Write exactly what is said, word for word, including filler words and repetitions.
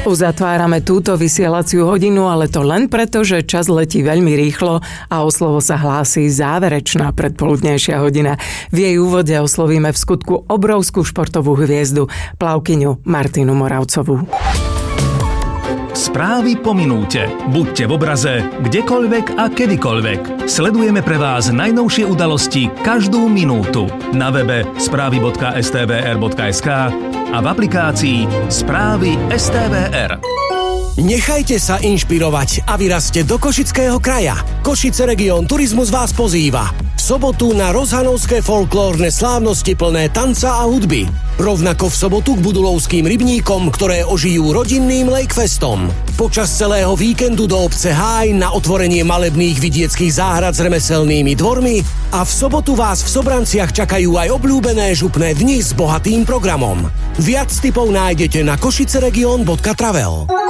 Uzatvárame túto vysielaciu hodinu, ale to len preto, že čas letí veľmi rýchlo a o slovo sa hlási záverečná predpoludnejšia hodina. V jej úvode oslovíme v skutku obrovskú športovú hviezdu, plavkyňu Martinu Moravcovú. Správy po minúte. Buďte v obraze, kdekoľvek a kedykoľvek. Sledujeme pre vás najnovšie udalosti každú minútu. Na webe správy bodka es té vé er bodka es ká a v aplikácii Správy es té vé er. Nechajte sa inšpirovať a vyrazte do Košického kraja. Košice Region Turizmus vás pozýva. V sobotu na rozhanovské folklórne slávnosti plné tanca a hudby. Rovnako v sobotu k Budulovským rybníkom, ktoré ožijú rodinným Lakefestom. Počas celého víkendu do obce Háj na otvorenie malebných vidieckých záhrad s remeselnými dvormi a v sobotu vás v Sobranciach čakajú aj obľúbené župné dni s bohatým programom. Viac tipov nájdete na košiceregion bodka travel.